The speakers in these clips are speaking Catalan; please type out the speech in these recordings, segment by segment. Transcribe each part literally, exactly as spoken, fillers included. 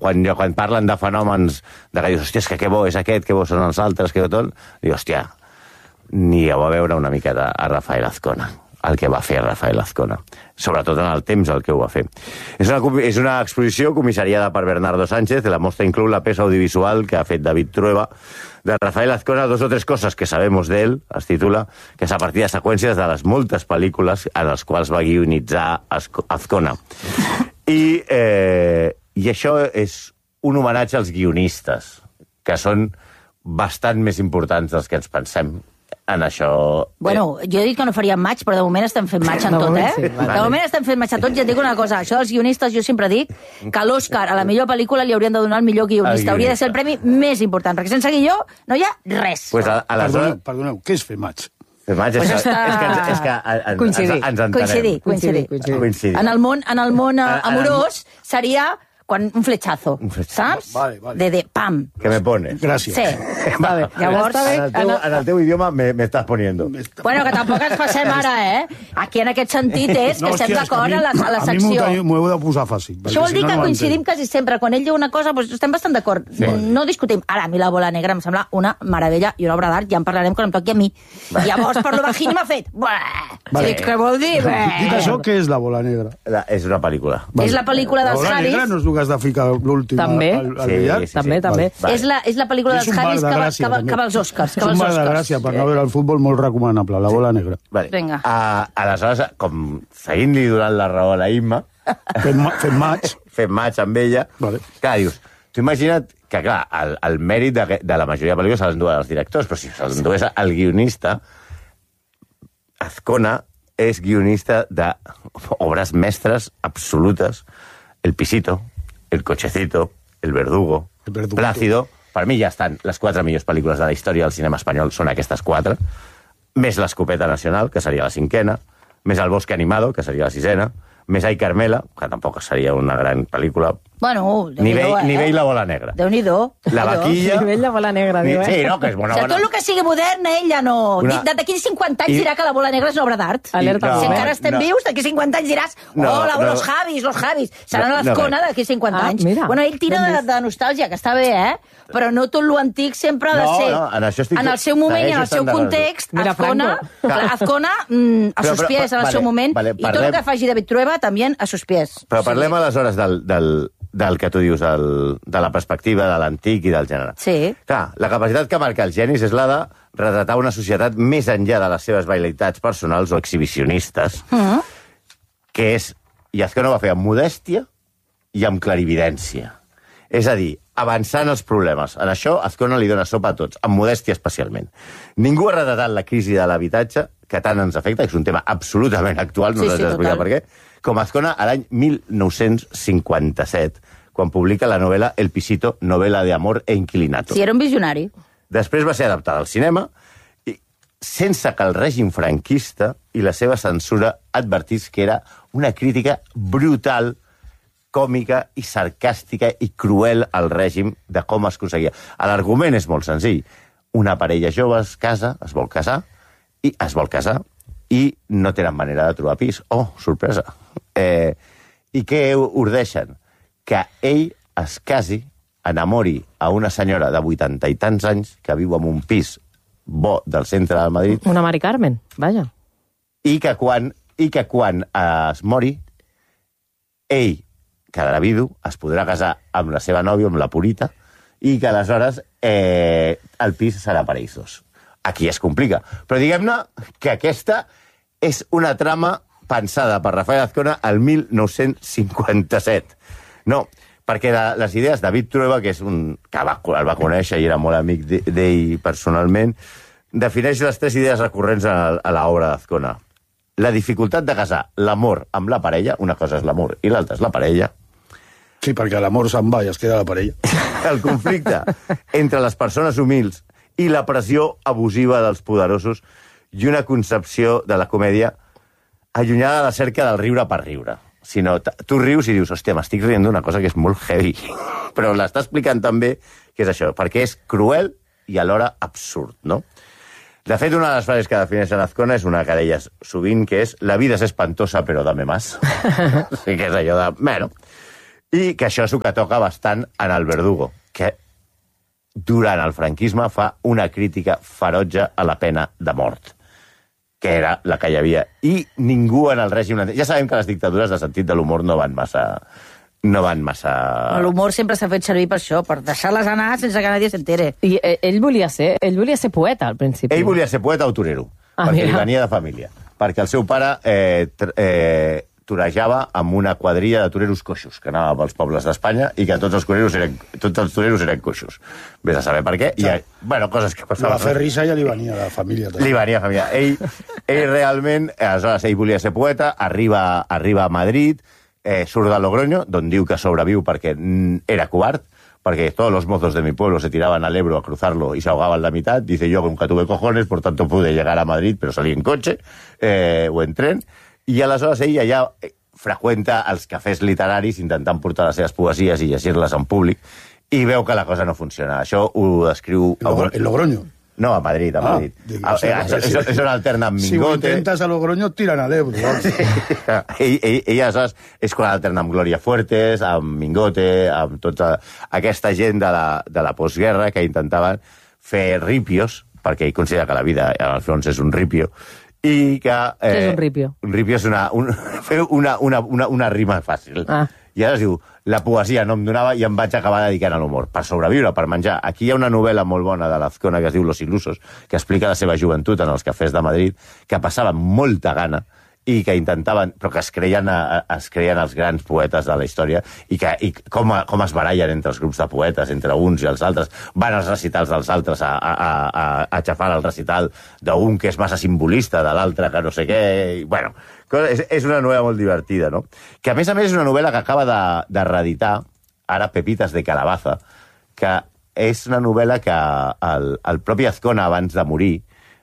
quan, quan parlen de fenòmens, de que dius, hòstia, és que què bo és aquest, què bo són els altres, què bo tot, dius, hòstia, ni heu a veure una miqueta a Rafael Azcona, el que va fer Rafael Azcona. Sobretot en el temps el que ho va fer. És una, és una exposició comissariada per Bernardo Sánchez, la mostra inclou la peça audiovisual que ha fet David Trueba de Rafael Azcona, dos o tres coses que sabemos de él, es titula, que és a partir de seqüències de les moltes pel·lícules en les quals va guionitzar Azcona. I, eh, i això és un homenatge als guionistes, que són bastant més importants dels que ens pensem en això... Bueno, jo he dit que no faríem maig, però de moment estem fent maig en tot, eh? Sí, vale. De moment estem fent maig en tot, i et dic una cosa, això dels guionistes jo sempre dic que a l'Òscar, a la millor pel·lícula, li haurien de donar el millor guionista. El Hauria de ser el premi més important, perquè sense guió no hi ha res. Pues a, a perdoneu, perdoneu, què és fer maig? Fer maig és, pues està... és que, ens, és que en, coincidir. Ens, ens entenem. Coincidir, coincidir. coincidir. coincidir. En el món, en el món amorós seria... Quan, un fletxazo, un fletxazo. Saps? Vale, vale. De, de pam. Que me pones. Gràcies. Sí. Va bé. Llavors... En el teu, en el teu idioma me, me estàs poniendo. Bueno, que tampoc ens passem ara, eh? Aquí en aquest sentit és que no, estem d'acord a, la, a la secció. A mi m'ho heu de posar fàcil. Això vol dir que coincidim quasi sempre. Quan ell diu una cosa, doncs estem bastant d'acord. Sí. No discutim. Ara, a mi la bola negra em sembla una meravella i una obra d'art. Ja en parlarem quan em toqui a mi. Va. Llavors, per lo bajini m'ha fet... Vale. Sí, què vol dir? Dit això, què és la bola negra? La, és una pel·lícula. Vale. És la pel·lícula dels Javis. La bola negra no és el que has de ficar l'últim també. Al, al sí, billar? sí, sí, també, sí. també. Vale. És, la, és la pel·lícula dels Javis que, va, que, va, que va als Oscars. És un bar de gràcia per no veure el futbol molt recomanable, la bola negra. Vale. Vinga. A, aleshores, com seguint-li donant la raó a la Imma... Fent, ma fent maig. Fent maig amb ella. Vale. Clar, dius, tu imagina't que, clar, el, el mèrit de, de la majoria de pel·lícules se l'enduen els directors, però si se l'endués el guionista, Azcona és guionista d'obres mestres absolutes. El Pisito, El Cochecito, El Verdugo, El Verdugo. Plácido. Per mi ja estan les quatre millors pel·lícules de la història del cinema espanyol, són aquestes quatre. Més l'Escopeta Nacional, que seria la cinquena. Més El Bosque Animado, que seria la sisena. Més Ai Carmela, que tampoc seria una gran pel·lícula. Bueno, nivell, eh? nivell La Bola Negra. Déu-n'hi-do. La Vaquilla... Nivell La Bola Negra, diu, eh? Sí, no, que és bona... O sigui, tot el que sigui modern, ella no... Una... D'aquí cinquanta anys I... dirà que La Bola Negra és una obra d'art. Alerta. No, si encara estem no. vius, d'aquí cinquanta anys diràs No, oh, la, no. los Javis, los Javis. Serà No, l'Azcona no, d'aquí cinquanta Ah, anys. mira. Bueno, ell tira de, de nostàlgia, que està bé, eh? Però no tot lo antic sempre ha de No, ser... no, en això estic- en el seu moment i en el segueixo seu estant context, Mira, Azcona, Franco. Azcona mm, a Però, sus però, pies en el vale, seu moment, vale, i tot parlem- el que faci David Trueba també a sus pies. Però parlem aleshores del, del, del que tu dius, del, de la perspectiva de l'antic i del gènere. Sí. Clar, la capacitat que marca els genis és la de retratar una societat més enllà de les seves velleitats personals o exhibicionistes, Mm. que és, i Azcona ho va fer amb modèstia i amb clarividència. És a dir, avançant els problemes. En això, Azcona li dona sopa a tots, amb modèstia especialment. Ningú ha retratat la crisi de l'habitatge, que tant ens afecta, que és un tema absolutament actual, no Sí, us sí, he explicat per què, com Azcona a l'any mil nou-cents cinquanta-set, quan publica la novel·la El Pisito, novela de amor e inquilinato. Sí, era un visionari. Després va ser adaptada al cinema, i sense que el règim franquista i la seva censura advertís que era una crítica brutal, còmica i sarcàstica i cruel al règim de com es aconseguia. L'argument és molt senzill. Una parella jove es casa, es vol casar, i es vol casar, i no tenen manera de trobar pis. Oh, sorpresa! Eh, I què ordeixen? Que ell es casi, enamori a una senyora de vuitanta i tants anys que viu en un pis bo del centre de Madrid. Una Mari Carmen, vaja. I que quan, i que quan es mori, ell quedarà vidu, es podrà casar amb la seva nòvia, amb la Purita, i que aleshores eh, el pis serà per ells dos. Aquí es complica. Però diguem-ne que aquesta és una trama pensada per Rafael Azcona al mil nou-cents cinquanta-set. No, perquè la, les idees de David Trueba, que és un que va, el va conèixer i era molt amic d'ell personalment, defineix les tres idees recurrents a, a l'obra d'Azcona. La dificultat de casar l'amor amb la parella, una cosa és l'amor i l'altra és la parella. Sí, perquè l'amor se'n va i es queda la parella. El conflicte entre les persones humils i la pressió abusiva dels poderosos i una concepció de la comèdia allunyada de la cerca del riure per riure. Sinó, tu rius i dius, hòstia, m'estic rient d'una cosa que és molt heavy. Però l'està explicant també que és això, perquè és cruel i alhora absurd, no? De fet, una de les frases que defineix en Azcona és una que deies sovint, que és la vida és espantosa, però dame más. O sigui, que és allò de... Bueno. I que això és el que toca bastant en el Verdugo, que durant el franquisme fa una crítica ferotge a la pena de mort, que era la que hi havia. I ningú en el règim... Ja sabem que les dictadures de sentit de l'humor no van massa... no van massa... L'humor sempre s'ha fet servir per això, per deixar-les anar sense que nadie s'entere. I eh, ell volia ser ell volia ser poeta, al principi. Ell volia ser poeta o torero, ah, perquè mira. Li venia de família. Perquè el seu pare eh, eh, torejava amb una quadrilla de toreros coixos, que anava pels pobles d'Espanya, i que tots els toreros eren, tots els toreros eren coixos. Vés a saber per què. I, bueno, coses que passaven. La Ferrissa ja li venia de família. També. Li venia de família. Ell, ell realment, aleshores, ell volia ser poeta, arriba, arriba a Madrid, Eh, surt de Logroño, d'on diu que sobreviu perquè era covard, porque todos los mozos de mi pueblo se tiraban al Ebro a cruzarlo y se ahogaban la mitad. Dice, yo nunca tuve cojones, por tanto pude llegar a Madrid, pero salí en coche eh, o en tren. I aleshores ella ja freqüenta els cafès literaris intentant portar les seves poesies i llegir-les en públic i veu que la cosa no funciona. Això ho descriu... El Logroño? No, a Madrid, a Madrid. Ah, ah, eh, eso, eso no alterna amb Mingote. Si ho intentes a Logroño, tiran a l'Ebro. Sí. ell, ell, ella, aleshores, és quan alterna amb Gloria Fuertes, amb Mingote, amb tota aquesta gent de la, de la postguerra que intentaven fer ripios, perquè ell considera que la vida, en el fons, és un ripio, i que... Eh, Què és un ripio? Un ripio és una, un, fer una, una, una, una rima fàcil. Ah. I ara es diu, la poesia no em donava i em vaig acabar dedicant a l'humor. Per sobreviure, per menjar. Aquí hi ha una novel·la molt bona de l'Azcona que es diu Los Ilusos, que explica la seva joventut en els cafès de Madrid, que passaven molta gana i que intentaven, però que es creien, a, es creien els grans poetes de la història i, que, i com, a, com es barallen entre els grups de poetes, entre uns i els altres, van als recitals dels altres a, a, a, a xafar el recital d'un que és massa simbolista, de l'altre que no sé què... I, bueno, és, és una novel·la molt divertida, no? Que a més a més és una novel·la que acaba de, de reeditar, ara Pepitas de Calabaza, que és una novel·la que el, el propi Azcona, abans de morir,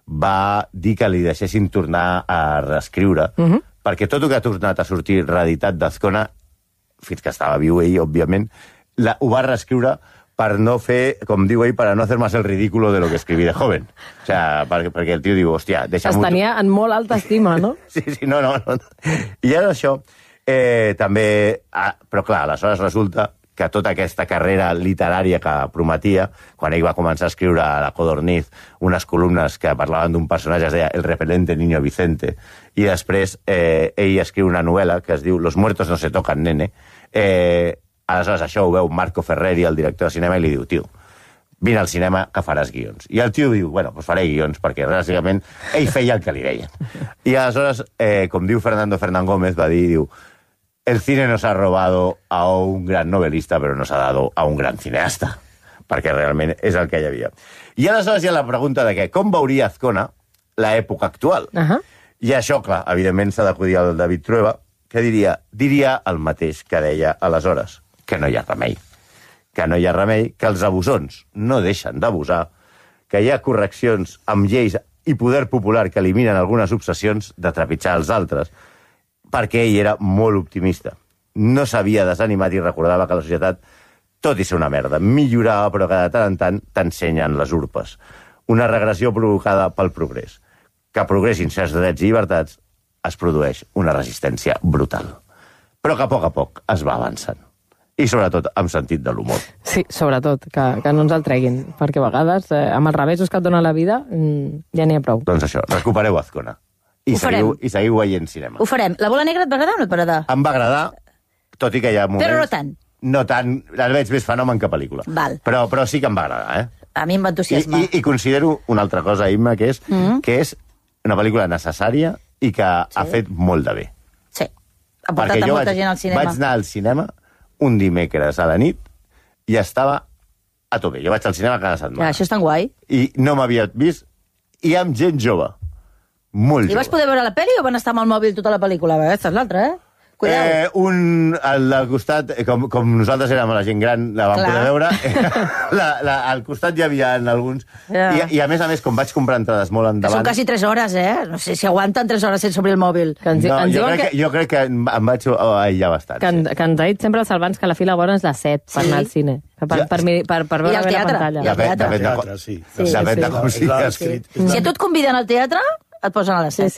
va dir que li deixessin tornar a reescriure, uh -huh. perquè tot el que ha tornat a sortir reeditat d'Azcona, fins que estava viu ell, òbviament, la, ho va reescriure per no fer, com diu ell, per no hacer más el ridículo de lo que escribí de joven. O sea, perquè, perquè el tio diu, hòstia, deixa'm... Es tenia en molt alta estima, no? sí, sí, no, no, no. I ara això, eh, també... Ah, però clar, aleshores resulta que tota aquesta carrera literària que prometia, quan ell va començar a escriure a la Codorniz unes columnes que parlaven d'un personatge, es deia El repelente niño Vicente, i després eh, ell escriu una novel·la que es diu Los muertos no se tocan, nene. Eh, aleshores això ho veu Marco Ferreri, el director de cinema, i li diu, tio, vine al cinema que faràs guions. I el tio diu, bueno, pues faré guions, perquè bàsicament ell feia el que li deien. I aleshores, eh, com diu Fernando Fernán Gómez, va dir, diu, el cine nos ha robado a un gran novelista, però nos ha dado a un gran cineasta, perquè realment és el que hi havia. I aleshores hi ha la pregunta de que com veuria Azcona l'època actual? Uh -huh. I això, clar, evidentment s'ha d'acudir al David Trueba, que diria, diria el mateix que deia aleshores, que no hi ha remei. Que no hi ha remei, que els abusons no deixen d'abusar, que hi ha correccions amb lleis i poder popular que eliminen algunes obsessions de trepitjar els altres, perquè ell era molt optimista. No s'havia desanimat i recordava que la societat, tot i ser una merda, millorava, però que de tant en tant t'ensenyen les urpes. Una regressió provocada pel progrés. Que progressin certs drets i llibertats es produeix una resistència brutal. Però que a poc a poc es va avançant. I sobretot amb sentit de l'humor. Sí, sobretot, que, que no ens el treguin, perquè a vegades, eh, amb els revessos que et dona la vida, mm, ja n'hi ha prou. Doncs això, recupereu Azcona. I seguiu, I seguiu veient cinema. Ho farem. La bola negra et va agradar o no et va agradar? Em va agradar, tot i que hi ha moments... Però no tant. No tant, el veig més fenomen que pel·lícula. Val. Però, però sí que em va agradar, eh? A mi em va entusiasmar. I, i, i considero una altra cosa, Imma, que és, mm -hmm. que és una pel·lícula necessària i que sí. ha fet molt de bé. Sí. Ha portat a molta vaig, gent al cinema. Vaig anar al cinema un dimecres a la nit i estava a tope. Jo vaig al cinema cada setmana. Ja, això és tan guai. I no m'havia vist, i amb gent jove. Molt jove. I vas poder veure la pel·li o van estar amb el mòbil tota la pel·lícula? Aquesta és l'altra, eh? Cuidao. Eh, un al, al costat, com, com nosaltres érem la gent gran, la vam Clar. poder veure, la, la, al costat hi havia alguns... Ja. I, I a més a més, com vaig comprar entrades molt endavant... Que són quasi tres hores, eh? No sé si aguanten tres hores sense obrir el mòbil. Que ens, no, ens jo, crec que, que... jo crec que em vaig aïllar bastant. Que, sí. que ens ha dit sempre els Salvans que la fila bona és les set per sí. anar al cine. Per, per, per, per, per veure bé la pantalla. I el teatre. Depèn de com siguis. Si a tu et conviden al teatre, et posen a les set. Sí, sí.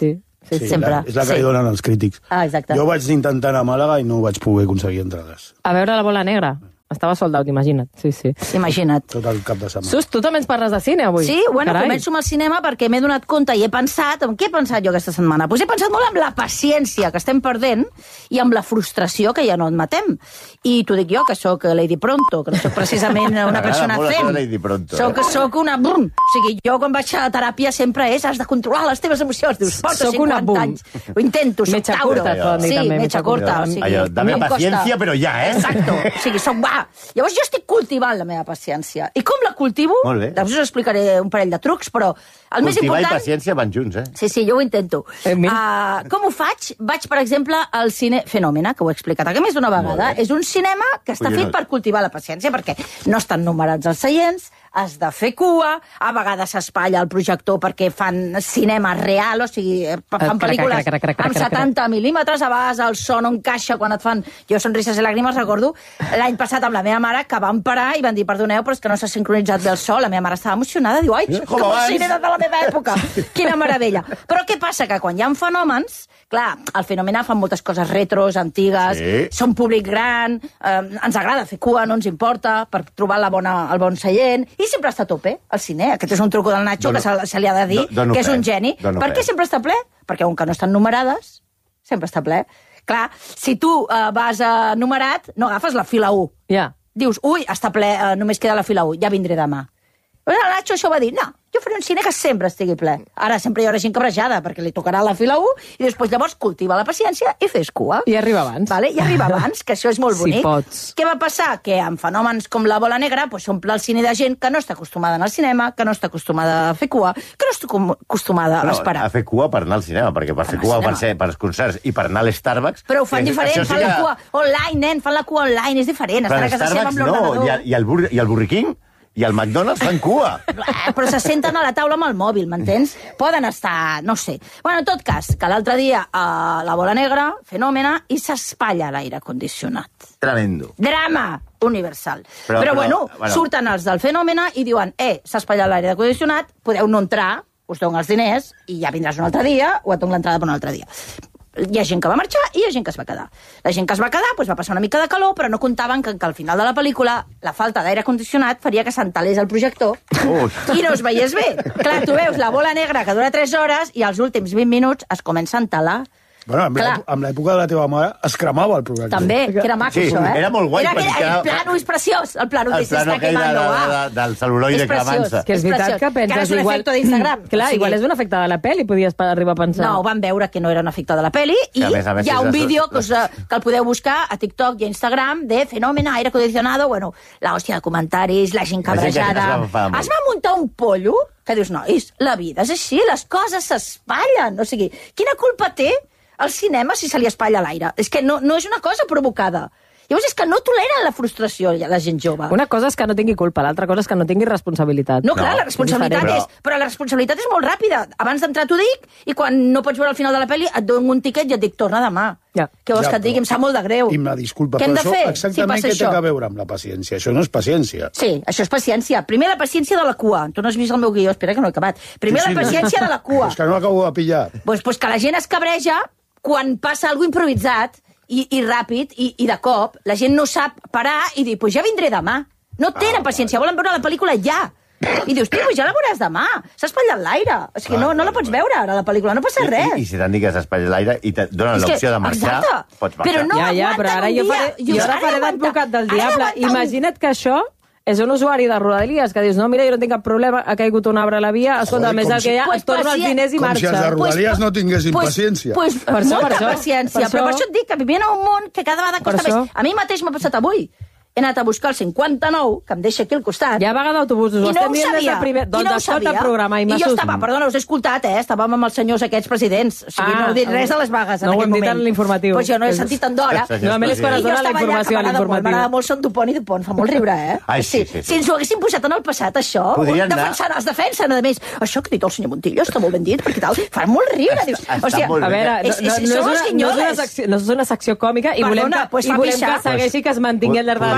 Sí, Sí, sempre. la, és la que Sí. li donen els crítics. Ah, exacte. Jo vaig intentar anar a Màlaga i no vaig poder aconseguir entrades. A veure la bola negra. Estava sold out, imagina't. Sí, sí. Imagina't. Tot el cap de setmana. Sus, tu també ens parles de cine avui. Sí, bueno, Carai. començo amb el cinema perquè m'he donat compte i he pensat... En què he pensat jo aquesta setmana? Pues he pensat molt en la paciència que estem perdent i amb la frustració que ja no admetem. I t'ho dic jo, que sóc Lady Pronto, que no sóc precisament una M'agrada persona molt això fem. de Lady Pronto, Soc, eh? soc una... Brum. O sigui, jo quan vaig a teràpia sempre és has de controlar les teves emocions. Dius, porto Soc una cinquanta bum. anys. Ho intento, soc Metxa Tauro. curta, poden dir Sí, també, metxa metxa curta. curta. O sigui, Allò, dame em costa. paciencia, però ja, eh? Exacto. O sigui, soc va. Llavors jo estic cultivant la meva paciència. I com la cultivo? Molt bé. Després us explicaré un parell de trucs, però el més Cultivar important... i paciència van junts, eh? Sí, sí, jo ho intento. Eh, mira. Uh, com ho faig? Vaig, per exemple, al cine Fenòmena, que ho he explicat aquí més d'una vegada. És un cinema que està Collonut. fet per cultivar la paciència, perquè no estan numerats els seients, has de fer cua, a vegades s'espatlla el projector perquè fan cinema real, o sigui, fan pel·lícules crac, crac, crac, crac, amb setanta mil·límetres, a vegades el so no encaixa quan et fan... Jo, Sonrises i Làgrimes, recordo l'any passat amb la meva mare que van parar i van dir, perdoneu, però és que no s'ha sincronitzat bé el so. La meva mare estava emocionada, diu, ai, Com com el abans. cine de la meva època. Quina meravella. Però què passa? Que quan hi ha fenòmens, clar, al Fenòmena fan moltes coses retros, antigues, Sí. són públic gran, eh, ens agrada fer cua, no ens importa, per trobar la bona, el bon seient, i sempre està a tope, el cine. Aquest és un truco del Nacho Dono- que se, se li ha de dir, do- dono que és fe, un geni. dono Per fe. què sempre està ple? Perquè on que no estan numerades, sempre està ple. Clar, si tu eh, vas a numerat, no agafes la fila u. Ja. Dius, ui, està ple, eh, només queda la fila u, ja vindré demà. Però el Nacho això va dir, no, jo faré un cine que sempre estigui ple. Ara sempre hi haurà gent cabrejada, perquè li tocarà la fila u, i després llavors cultiva la paciència i fes cua. I arriba abans. Vale? I arriba abans, que això és molt Si bonic. pots. Què va passar? Que amb fenòmens com la bola negra pues, s'omple el cine de gent que no està acostumada a anar al cinema, que no està acostumada a fer cua, que no està com- acostumada a No, esperar. a fer cua per anar al cinema, perquè per fer anar cua al per, cinema. ser, per als concerts i per anar a l'Starbucks... Però ho fan que diferent, això sí fan que- la cua online, nen, fan la cua online, és diferent. Però Estan a casa seva l'Starbucks amb no, l'ordenador. i, el- i, el Burger, i el Burger King i el McDonald's fan cua. Eh, però se senten a la taula amb el mòbil, m'entens? Poden estar, no sé. Bueno, en tot cas, que l'altre dia a la bola negra, Fenòmena, i s'espatlla l'aire condicionat. Tremendo. Drama universal. Però- Però, però, bueno, bueno. surten els del Fenòmena i diuen, eh, s'ha espatllat l'aire condicionat, podeu no entrar, us dono els diners i ja vindràs un altre dia o et dono l'entrada per un altre dia. Hi ha gent que va marxar i hi ha gent que es va quedar. La gent que es va quedar doncs, va passar una mica de calor, però no comptaven que, que al final de la pel·lícula la falta d'aire condicionat faria que s'entalés el projector Ui. i no es veiés bé. Clar, tu veus la bola negra que dura tres hores i als últims vint minuts es comença a entalar. Bueno, amb Clar. l'èpo- amb l'època de la teva mare es cremava el projecte. També, que era maco, Sí, això, eh? era molt guai, Era, perquè era, el cada- plano és preciós, el plano El que s'està plano aquell de, quemando. de, ah. de, del celuloide És preciós. cremant-se. Que és veritat preciós. que penses Que ara és un igual... efecte d'Instagram. Clar, O sigui, igual és un efecte de la pel·li, podies pa- arribar a pensar. No, van veure que no era un efecte de la peli i Que a més a més hi ha és un de- vídeo que, us, eh, que el podeu buscar a TikTok i a Instagram de Fenòmena, aire acondicionado, bueno, la hòstia de comentaris, la gent La gent que cabrejada. es va enfadar molt. Es va muntar un pollo que dius, nois, la vida és així, les coses s'espatllen. O sigui, quina culpa té el cinema si se li espatlla l'aire? És que no, no és una cosa provocada. Llavors és que no toleren la frustració la gent jove. Una cosa és que no tingui culpa, l'altra cosa és que no tingui responsabilitat. No, clar, No, la responsabilitat diferent. és... Però la responsabilitat és molt ràpida. Abans d'entrar t'ho dic, i quan no pots veure el final de la pel·li et dono un tiquet i et dic, torna demà. Ja. Què vols Ja, que et digui? però- Em sap molt de greu. I me disculpa, Què hem però de això fer exactament si què passa té això? a veure amb la paciència? Això no és paciència. Sí, això és paciència. Primer la paciència de la cua. Tu no has vist el meu guió, espera que no he acabat. Primer Sí, sí, la paciència de la cua. És que no acabo de pillar. Pues, pues que la gent es cabreja quan passa alguna improvisat i, i ràpid i, i de cop. La gent no sap parar i dir, pues ja vindré demà. No tenen Ah, paciència, volen veure la pel·lícula ja. I dius, tio, pues ja la veuràs demà. S'ha espatllat l'aire. És que Ah, no, no la vale, pots vale. veure ara, la pel·lícula. No passa I, res. i, I si t'han dit que s'espatlla l'aire i te donen És que- l'opció de marxar, exacte. pots marxar. Però no ja, ja, però aguanten ara un jo dia. faré, Dius, jo ara ara faré d'aguantar- d'advocat del ara diable. d'aguantar un- Imagina't que això és un usuari de Rodalies que dius, no, mira, jo no tinc cap problema, ha caigut un arbre a la via, escolta, Joder, més com el que si- hi ha, Pues es torna els pacient- diners i Com si els de marxa. Rodalies no tinguessin paciència. Pues, Per això, molta per això, paciència. per Però per això. això et dic que vivim en un món que cada vegada Per costa això. més. A mi mateix m'ha passat avui. He anat a buscar el cinquanta-nou, que em deixa aquí al costat. Hi ha vaga d'autobusos, ho I no estem ho dient des sabia. del primer... I Doncs no ho escolta el sabia. programa, i I jo Massos. estava, perdona, us he escoltat, eh? Estàvem amb els senyors aquests presidents. O sigui, Ah, no heu dit res de les vagues en no ho aquell hem dit moment. en l'informatiu. Pues jo no he És- sentit tant d'hora. Senyors Normalment és quan es I jo dona la estava allà, informació que a m'agrada molt, l'informatiu. m'agrada molt Son Dupont i Dupont, fa molt riure, eh? Ai, sí, sí, sí. Si ens ho haguessin posat en el passat, això, Podrien anar- defensant, es defensen, a més. Això que ha dit el senyor Montillo està molt ben dit, perquè tal, fa molt riure. Dius, Està o sigui, molt A bé. veure, no, És- és- no, no, són és els una, no, és una guinyoles. secció, no és una secció còmica i Perdona, volem que, pues i fa volem pixar. que segueixi, que es mantingui al llarg de la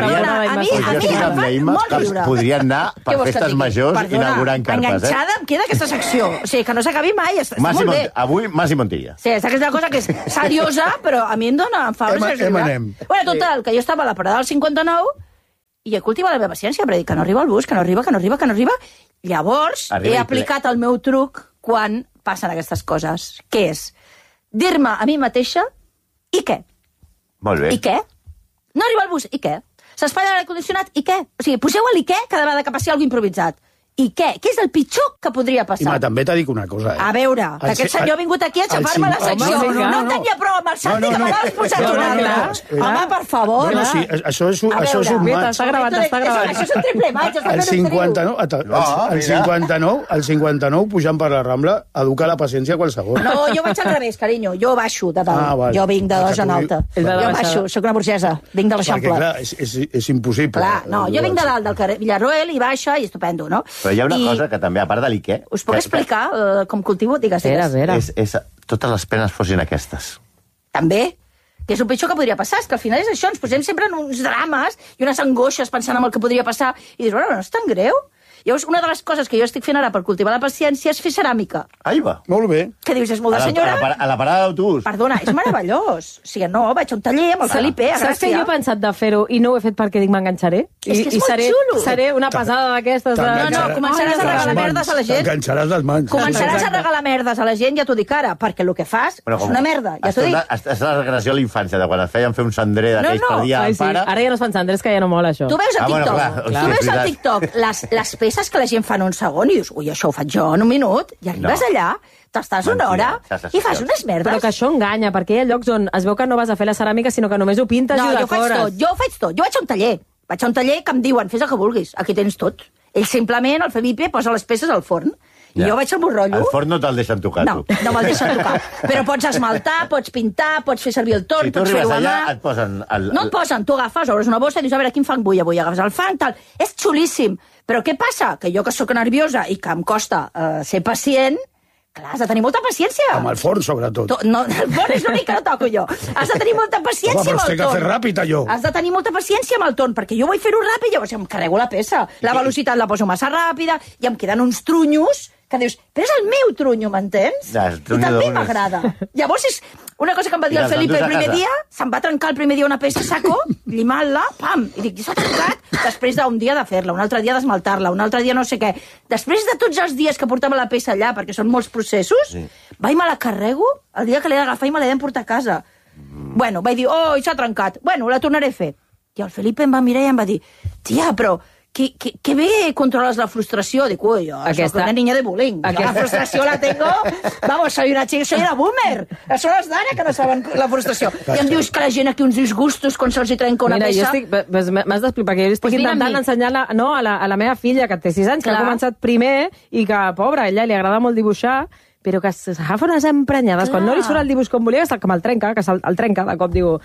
perdona, a mi, a mi em fan molt riure. Podrien anar per festes majors inaugurant carpes, eh? Enganxada em queda aquesta secció. O sigui, que no s'acabi mai, està molt bé. Avui, Mas i Montilla. Sí, és aquesta cosa que és seriosa, però a mi em dona... Em fa una seriosa. Bueno, total, que jo estava a la parada del cinquanta-nou i he cultivat la meva paciència, però dic que no arriba el bus, que no arriba, que no arriba, que no arriba. Llavors, he aplicat el meu truc quan passen aquestes coses, que és dir-me a mi mateixa i què? Molt bé. I què? No arriba el bus, i què? S'espatlla l'aire condicionat, i què? O sigui, poseu el i què cada vegada que passi alguna improvisat. I què? Què és el pitjor que podria passar? I ma, també t'ha dit una cosa, eh? A veure, que aquest senyor ha vingut aquí a xapar-me la secció. Home, no, no, no tenia prou amb el Santi, que m'ha posat una altra. Home, per favor. Bueno, sí, això és, això és un maig. Està gravat, està gravat. Això és un triple maig. El cinquanta-nou, el cinquanta-nou, el cinquanta-nou, pujant per la Rambla, educar la paciència a qualsevol. No, jo vaig al revés, carinyo. Jo baixo de dalt. Jo vinc de dos en alta. Jo baixo, soc una burgesa. Vinc de l'Eixample. Perquè, clar, és impossible. Clar, no, jo vinc de dalt del carrer Villarroel i baixa i estupendo, no? Però hi ha una cosa que també, a part de l'iqué... Us puc explicar uh, com cultivo? Digues, digues. Vera, vera. És, és, totes les penes fossin aquestes. També. Que és el pitjor que podria passar. És que al final és això, ens posem sempre en uns drames i unes angoixes pensant en el que podria passar. I dius, bueno, no és tan greu. Llavors, una de les coses que jo estic fent ara per cultivar la paciència és fer ceràmica. Ai, va. Molt bé. Què dius, és molt de A la, senyora? a, la, a la parada d'autobús. Perdona, és meravellós. O sigui, no, vaig a un taller amb el Felipe, a Saps que Gràcia. jo he pensat de fer-ho i no ho he fet perquè dic m'enganxaré? És que és I molt seré, xulo. seré una pesada d'aquestes... De... No, no, començaràs a regalar merdes a la gent. T'enganxaràs les mans. Començaràs a regalar merdes a la gent, ja t'ho dic ara, perquè el que fas Però és una merda, ja t'ho dic. És la recreació a la infància, de quan es feien fer un cendrer d'aquells No, no. per dia Ai, al sí. pare. Ara ja no es fan cendres, que ja no mola, això. Tu veus a Ah, bueno, TikTok, clar, tu clar, veus és a veritat. TikTok les, les peces que la gent fa en un segon i dius, ui, això ho faig jo en un minut, i arribes No. allà, t'estàs una hora Mentida, i fas unes merdes. Però que això enganya, perquè hi ha llocs on es veu que no vas a fer la ceràmica, sinó que només ho pintes No, i ho jo ho faig decores. tot, jo ho faig tot. Jo vaig a un taller, vaig a un taller que em diuen, fes el que vulguis, aquí tens tot. Ell simplement, el Felipe, posa les peces al forn. I Ja. jo vaig al rotllo. Al forn no te'l deixen tocar, No, tu. no me'l deixen tocar. Però pots esmaltar, pots pintar, pots fer servir el torn, Si tu pots arribes fer-ho a allà, mà. et posen... El, No et posen, tu agafes, obres una bossa i dius, a veure, quin fang vull avui? Agafes el fang, tal. És xulíssim. Però què passa? Que jo, que sóc nerviosa i que em costa uh, ser pacient, clar, has de tenir molta paciència. Amb el forn, sobretot. To, no, el forn és l'únic que no toco jo. Has de tenir molta paciència Home, però amb es el té que torn. fer ràpid, allò. Has de tenir molta paciència amb el torn, perquè jo vull fer-ho ràpid, llavors em carrego la peça. La velocitat la poso massa ràpida i em queden uns trunyos que dius, però és el meu trunyo, m'entens? Ja, el I trunyo també d'unes. m'agrada. Llavors és una cosa que em va dir I el les Felipe endús el a primer casa. dia, se'm va trencar el primer dia una peça saco, llimant-la, pam, i dic, s'ha trencat, després d'un dia de fer-la, un altre dia d'esmaltar-la, un altre dia no sé què. Després de tots els dies que portava la peça allà, perquè són molts processos, sí. vaig me la carrego el dia que l'he d'agafar i me l'he d'emportar a casa. Mm. Bueno, vaig dir, oh, s'ha trencat. Bueno, la tornaré a fer. I el Felipe em va mirar i em va dir, tia, però que, que, que bé controles la frustració. Dic, ui, jo Aquesta... soc una niña de bullying. Aquesta... La frustració la tengo... Vamos, soy una chica, soy una boomer. Són els d'ara que no saben la frustració. I em dius que la gent aquí uns disgustos quan se'ls hi trenca una Mira, peça... jo estic... Pues, m'has d'explicar, perquè jo estic Pues vine amb intentant mi. ensenyar la, no, a, la, a la meva filla, que té sis anys, Clar. que ha començat primer, i que, pobra, a ella li agrada molt dibuixar, però que s'agafa unes emprenyades. Clar. Quan no li surt el dibuix com volia, que me'l trenca, que se'l el trenca, de cop diu...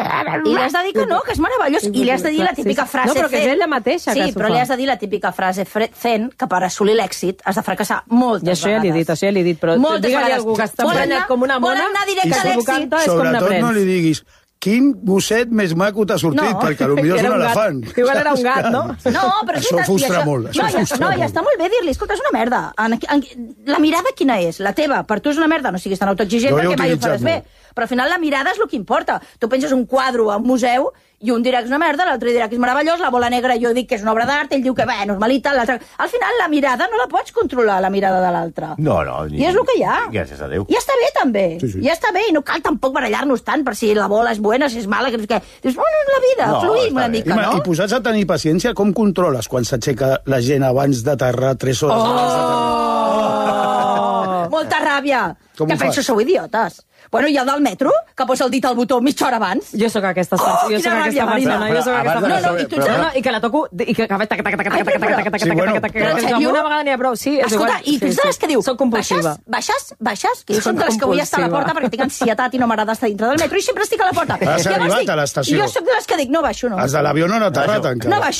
I li has de dir que no, que és meravellós. I li has de dir la típica Sí, sí. frase... No, però que és zen. ella mateixa sí, que s'ho però li fa. has de dir la típica frase fre- zen que per assolir l'èxit has de fracassar moltes I això ja vegades. li he dit, això ja li he dit, però Moltes digue-li a vegades. algú que està Volen emprenyat anar- com una mona... volen anar directe i a l'èxit. equivocant-te és com Sobretot n'aprens. no li diguis quin gosset més maco t'ha sortit, No. perquè potser és Era un un gat. elefant. Igual era un gat, no? No, però és Això veritat, frustra i molt, això no, ja, frustra no, molt. ja està molt bé dir-li, escolta, és una merda. En, en, la mirada quina és? La teva, per tu és una merda, no siguis tan autoexigent Jo he perquè mai ho utilitzat faràs bé. molt. Però al final la mirada és el que importa. Tu penses un quadre a un museu i un dirà que és una merda, l'altre dirà que és meravellós, la bola negra jo dic que és una obra d'art, ell diu que bé, normalita, l'altre... Al final la mirada no la pots controlar, la mirada de l'altre. No, no. Ni... I és el que hi ha. Gràcies a Déu. I ja està bé, també. Sí, sí. Ja està bé, i no cal tampoc barallar-nos tant per si la bola és bona, si és mala, que no sé què. Dius, bueno, és la vida, No, fluïm està una bé. mica, I, ma, no? I posats a tenir paciència, com controles quan s'aixeca la gent abans d'aterrar tres hores abans d'aterrar? Oh! Molta ràbia. Com que ho penso, fas? sou idiotes. Bueno, i el del metro, que posa el dit al botó mitja hora abans. Jo sóc aquesta, Oh, jo quina sóc aquesta ràbia, Marina. persona, jo sóc Però aquesta abans de persona. No, no, i tu Però ets- no, i que la toco, i que fa tac, tac, tac, tac, tac, tac, tac, tac, tac, Sí, bueno, tac, tac, però en tac, sèrio? una vegada n'hi ha prou. Sí, és Escolta, igual. i tu ets de les que diu, Soc compulsiva. baixes, baixes, baixes, que jo soc de les que vull estar a la compulsiva. porta perquè tinc ansietat i no m'agrada estar dintre del metro i sempre estic a la porta. Has Llavors arribat dic- a l'estació. I jo soc de les que dic, no baixo, no. Els de l'avió no han aterrat Baixo. encara. No baixo,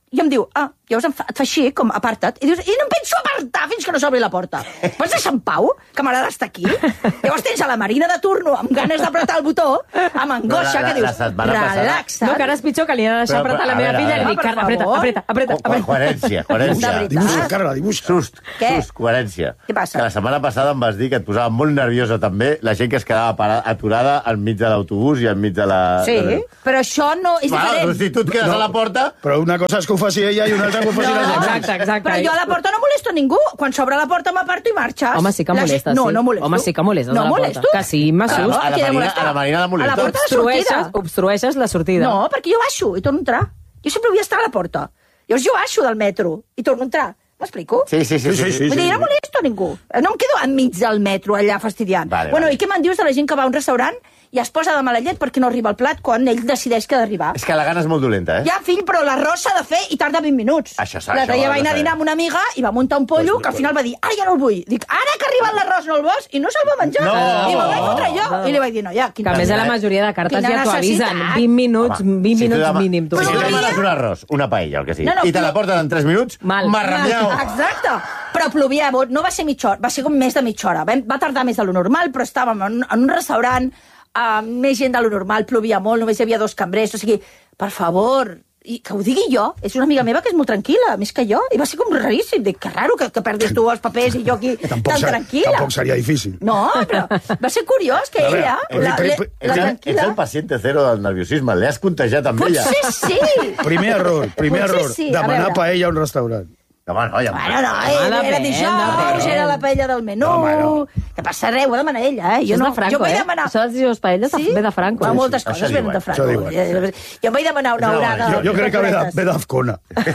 I em diu, ah, llavors em fa, et fa així, com aparta't, i dius, i no em penso apartar fins que no s'obri la porta. Pots deixar en pau, que m'agrada estar aquí? Llavors tens a la Marina de turno amb ganes d'apretar el botó, amb angoixa, que dius, relaxa't. No, que ara és pitjor que li he de deixar apretar la meva filla i li dic, Carla, apreta, apreta, apreta. Coherència, coherència. Dibuixa, Carla, dibuixa. Sust, sust, coherència. Què passa? Que la setmana passada em vas dir que et posava molt nerviosa també la gent que es quedava parada, aturada enmig de l'autobús i enmig de la... Sí, però això no és diferent. Bueno, si tu et quedes a la porta... Però una cosa és que ho faci ella i una altra que ho faci No, la gent. Exacte, exacte. Però jo a la porta no molesto ningú. Quan s'obre la porta m'aparto i marxes. Home, sí que La molestes, gent- No, sí. no molesto. Home, sí que molestes no a la porta. molesto. Que sí, m'assust. Claro, A la qui ha de Marina- molestar? a la Marina la molestes. A la porta de Obstrueixes, sortida. obstrueixes la sortida. No, perquè jo baixo i torno a entrar. Jo sempre vull estar a la porta. Llavors jo baixo del metro i torno a entrar. M'explico? Sí, sí, sí. sí, sí. Vull dir, no molesto a ningú. No em quedo enmig del metro allà fastidiant. Vale, bueno, vale. i què me'n dius de la gent que va a un restaurant i es posa de mala llet perquè no arriba el plat quan ell decideix que ha d'arribar? És que la gana és molt dolenta, eh? Ja, fill, però l'arròs s'ha de fer i tarda vint minuts. Això s'ha- L'altre això dia ho has vaig anar de a dinar fer. amb una amiga i va muntar un pollo Pues, que al final va dir, ara ja no el vull. Dic, ara que ha arribat l'arròs no el vols? I no se'l va menjar. No! I me'l vaig fotre jo. I li vaig dir, no, ja, Que a més a la majoria de cartes Quina ja t'ho avisen. necessitat. vint minuts, Home, vint si tu minuts dema- mínim. Tu. Si tu Però demanes plovia- un arròs, una paella, el que sigui, No, no, i te la però- porten en tres minuts, Mal. marramiau. Exacte. Però plovia, no va ser mitja hora, va ser com més de mitja hora. Va tardar més de lo normal, però estàvem en un, en un restaurant amb més gent de lo normal, plovia molt, només hi havia dos cambrers, o sigui, per favor, i que ho digui jo, és una amiga meva que és molt tranquil·la, més que jo, i va ser com raríssim, dic, que raro que, que perdis tu els papers i jo aquí Tampoc, tan ser, tranquil·la. tampoc seria difícil. No, però va ser curiós que A veure, ella, el la, pri- la, pri- la Ets el, ets tranquil·la... el paciente cero del nerviosisme, l'has contagiat amb ella. Potser sí. Primer error, primer Potser error. sí, a Demanar veure. paella a un restaurant. Home, no, ja... Bueno, no, Home, era, era depèn, dijous, depèn. era la paella del menú... No, home, no. Que passa res, ho ha demanat ella, eh? Això és no, de Franco, jo vaig eh? demanar... Això dels dijous paelles ve de Franco. Va, Sí, moltes sí. coses Això venen de diuen, Franco. això diuen. Jo em vaig demanar una Això horada... diuen. Jo, jo crec que ve de- ve d'Azcona.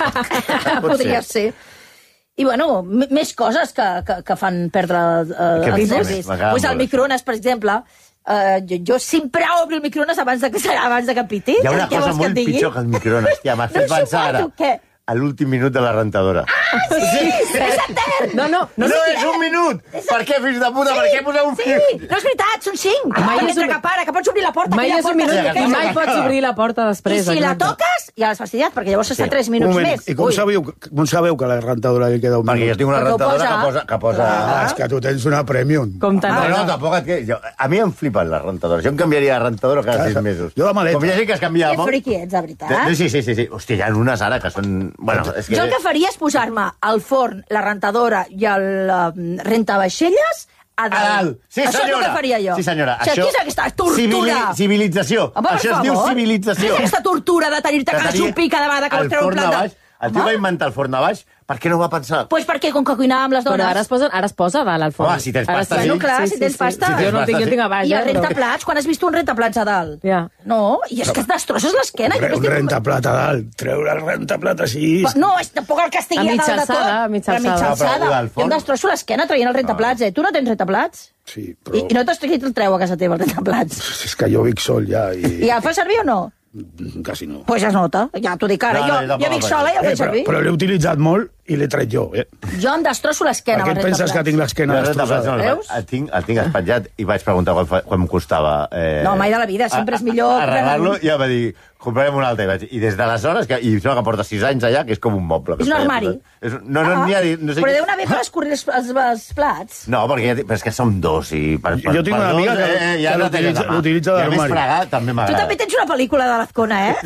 Podria ser. I, bueno, m- més coses que, que, que fan perdre eh, Què els més? nervis. M'agrada Pues el molt. microones, per exemple, eh, jo, jo sempre obro el microones abans de que, abans de que piti. Hi ha una Què cosa vols que molt et digui? pitjor que el microones. Hòstia, m'has No fet pensar ara. suporto, què? A l'últim minut de la rentadora. Ah, sí! És etern! No, no, No, no. no és un minut! Per què, fills de puta? Per què posar un Sí, minut? no és veritat, són cinc. Mai és Mentre un- que para, que pots obrir la porta. Mai aquella és un porta minut sí, i aquella. mai pots obrir la porta I després. si la exacte. toques, ja l'has fastidiat, perquè llavors està Sí. tres Un minuts moment, més. i com Ui. sabeu, com sabeu que a la rentadora li queda un Perquè jo minut? tinc una Perquè ho rentadora que posa- posa... Que posa... Ah, és que tu tens una premium. Com tant. No, no, tampoc et... quedi- Jo, a mi em flipen les rentadores. Jo em canviaria de rentadora cada sis mesos. Jo de maleta. Com hi ha gent que es canvia de Que molt... friqui ets, de veritat. Sí, sí, sí, sí. Hòstia, hi ha unes ara que són... Bueno, és que... Jo el que faria és posar-me el forn, la rentadora i el um, rentavaixelles a dalt. A dalt. Sí, Això senyora. és el que faria jo. Sí, senyora. O sigui, Això- què és aquesta tortura? Civili- civilització. Home, per Això es favor. diu civilització. Què és aquesta tortura de tenir-te Que cada tenia xupí cada vegada que vols el treure un forn plat a de... baix. El tio Home, va inventar el forn a baix. Per què no ho va pensar? Pues perquè com que cuinàvem les dones... Però ara es, posa, ara es posa a dalt al forn. Home, si tens Ara pasta, sí. sí. Bueno, clar, si tens pasta. Si tens Jo no tinc, jo tinc a baix. I el eh, però- rentaplats, quan has vist un rentaplats a dalt? Ja. No, i és que et destrosses l'esquena. Un, i un estic- rentaplat a dalt. Treure el rentaplat així... No, és tampoc el que estigui A a dalt de mitja tot. alçada, a mitja Però alçada. No, però alçada. al Jo forn- em destrosso l'esquena traient el rentaplats, eh? Tu no tens rentaplats? Sí, I, però... I no t'has tret el treu a casa teva, el rentaplats. És que jo vic sol ja i... I el fas servir o no? Quasi no. Doncs pues ja es nota, ja t'ho dic ara. No, no, jo, jo tampoc jo vic el faig. sola i el Eh, faig però servir. però l'he utilitzat molt i l'he tret jo, eh? Jo em destrosso Per l'esquena què amb et el penses que tinc rentaplats. l'esquena Jo el rentaplats no, destrossada? el, Veus? el, tinc, el tinc espatllat i vaig preguntar quan, fa- quan em costava... Eh, No, mai de la vida, sempre és millor arreglar-lo prendre- i ja va dir, comprarem un altre. I, vaig, I des d'aleshores, que, i sembla que porta sis anys allà, que és com un moble. que És un està allà armari. posat. És, un- no, no, Ah, n'hi ha... dit- No sé però què- deu anar bé per escurrir els, els, els plats. No, perquè ja, però és que som dos i... Per, per, Jo tinc per una dos, amiga que- eh, ja que no l'utilitza- tens la mà. l'utilitza I a més d'armari. fregar també Tu m'agrada. també tens una pel·lícula de l'Azcona, eh?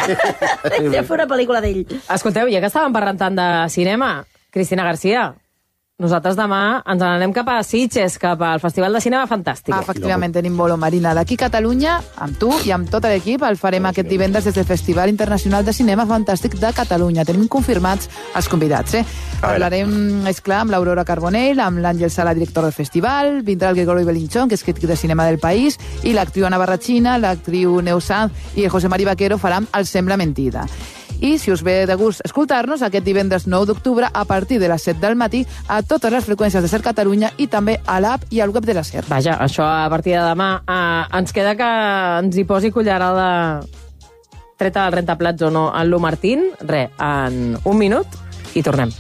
Hem fer una pel·lícula d'ell. Escolteu, ja que estàvem parlant tant de cinema, Cristina García, nosaltres demà ens n'anem cap a Sitges, cap al Festival de Cinema Fantàstic. Efectivament, tenim bolo, Marina. D'aquí a Catalunya, amb tu i amb tot l'equip, el farem aquest divendres des del Festival Internacional de Cinema Fantàstic de Catalunya. Tenim confirmats els convidats, eh? Parlarem, esclar, amb l'Aurora Carbonell, amb l'Àngel Sala, director del festival, vindrà el Gregorio Belinchón, que és crític de cinema del país, i l'actriu Ana Barrachina, l'actriu Neus Sanz i el José Mari Vaquero faran El Sembla Mentida. I, si us ve de gust escoltar-nos, aquest divendres nou d'octubre, a partir de les set del matí, a totes les freqüències de Ser Catalunya i també a l'app i al web de la Ser. Vaja, això a partir de demà. Uh, ens queda que ens hi posi cullerada treta del rentaplats o no en Lu Martín. Re, en un minut i tornem.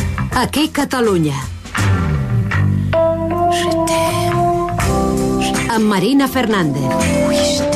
Aquí Catalunya. amb Marina Fernández.